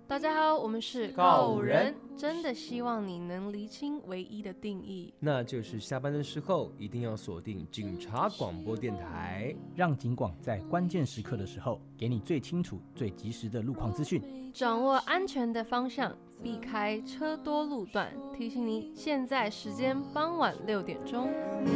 大家好，我们是告五人， 真的希望你能厘清唯一的定义， 那就是下班的时候一定要锁定警察广播电台， 让警广在关键时刻的时候给你最清楚、最及时的路况资讯， 掌握安全的方向，避开车多路段。提醒你，现在时间傍晚6点钟。